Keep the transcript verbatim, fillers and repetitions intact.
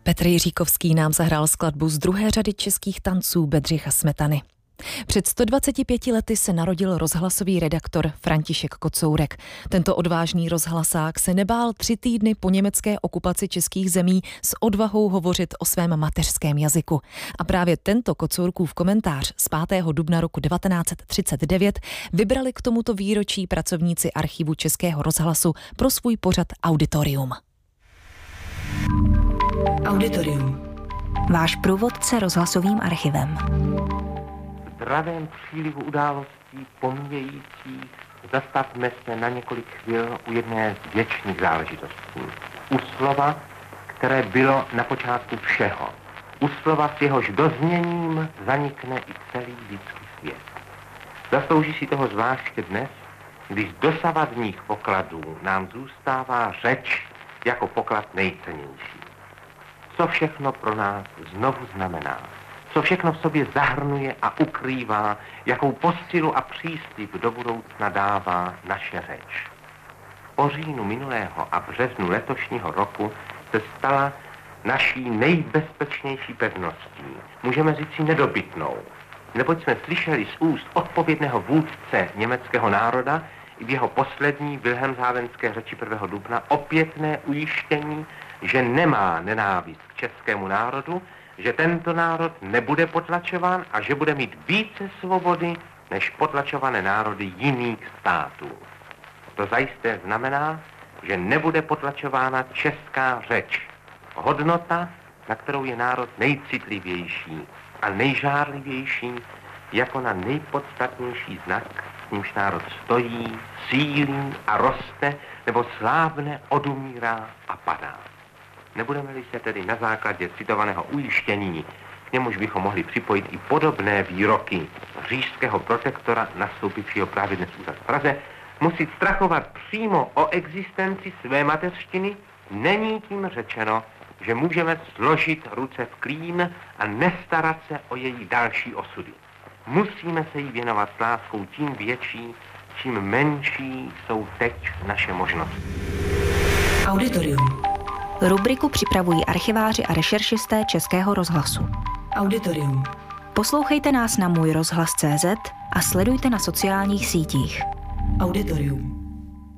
Petr Jiříkovský nám zahrál skladbu z druhé řady českých tanců Bedřicha Smetany. Před sto dvaceti pěti lety se narodil rozhlasový redaktor František Kocourek. Tento odvážný rozhlasák se nebál tři týdny po německé okupaci českých zemí s odvahou hovořit o svém mateřském jazyku. A právě tento Kocourkův komentář z pátého dubna roku devatenáct set třicet devět vybrali k tomuto výročí pracovníci archivu Českého rozhlasu pro svůj pořad Auditorium. Auditorium. Váš průvodce rozhlasovým archivem. V dravém přílivu událostí pomíjejících zastavme se na několik chvil u jedné z věčných záležitostí. U slova, které bylo na počátku všeho. U slova, s jehož dozněním zanikne i celý lidský svět. Zaslouží si toho zvláště dnes, když z dosavadních pokladů nám zůstává řeč jako poklad nejcennější. Co všechno pro nás znovu znamená, co všechno v sobě zahrnuje a ukrývá, jakou posilu a příslib do budoucna dává naše řeč. Po říjnu minulého a březnu letošního roku se stala naší nejbezpečnější pevností, můžeme říci nedobytnou, neboť jsme slyšeli z úst odpovědného vůdce německého národa i v jeho poslední wilhelmshavenské řeči prvního dubna opětné ujištění, že nemá nenávist k českému národu, že tento národ nebude potlačován a že bude mít více svobody než potlačované národy jiných států. To zajisté znamená, že nebude potlačována česká řeč, hodnota, na kterou je národ nejcitlivější a nejžárlivější, jako na nejpodstatnější znak, s nímž národ stojí, sílí a roste, nebo slávne, odumírá a padá. Nebudeme-li se tedy na základě citovaného ujištění, k němuž bychom mohli připojit i podobné výroky říšského protektora nastoupivšího právě dnes úřad v Praze, muset strachovat přímo o existenci své mateřštiny, není tím řečeno, že můžeme složit ruce v klín a nestarat se o její další osudy. Musíme se jí věnovat s láskou tím větší, čím menší jsou teď naše možnosti. Auditorium. Rubriku připravují archiváři a rešeršisté Českého rozhlasu. Auditorium. Poslouchejte nás na můj rozhlas tečka cé zet a sledujte na sociálních sítích. Auditorium.